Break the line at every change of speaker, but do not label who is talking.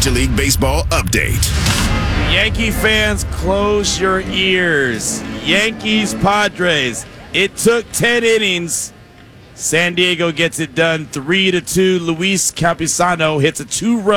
Major League Baseball update.
Yankee fans, close your ears. Yankees, Padres. It took 10 innings. San Diego gets it done 3-2. Luis Campusano hits a 2-run